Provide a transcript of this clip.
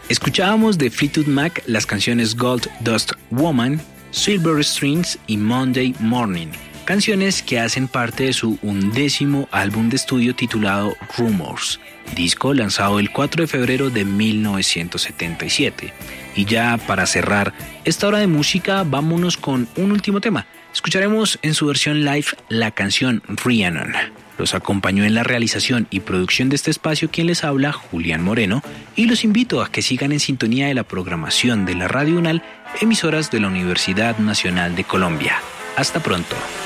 Escuchábamos de Fleetwood Mac las canciones Gold Dust Woman, Silver Strings y Monday Morning, canciones que hacen parte de su 11º álbum de estudio titulado Rumors, disco lanzado el 4 de febrero de 1977. Y ya para cerrar esta hora de música, vámonos con un último tema. Escucharemos en su versión live la canción Rhiannon. Los acompañó en la realización y producción de este espacio quien les habla, Julián Moreno, y los invito a que sigan en sintonía de la programación de la Radio UNAL, emisoras de la Universidad Nacional de Colombia. Hasta pronto.